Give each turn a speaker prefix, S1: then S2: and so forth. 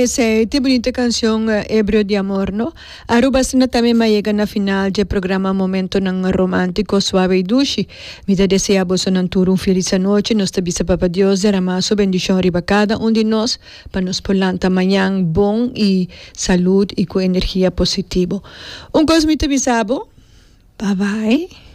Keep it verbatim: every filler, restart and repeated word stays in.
S1: esa te bonita canción uh, Ebrio de Amor, no? Arubas na também ma llega na final do programa Momento ng Romântico Suave e Dushi. Mi te deseamos un um feliz noite. Nos tabisa Papa Dios derramaso bendición riba cada um de nós para nos polanta amanhã bom e saúde e com energia positiva. Um cosmito bisabo. Bye bye.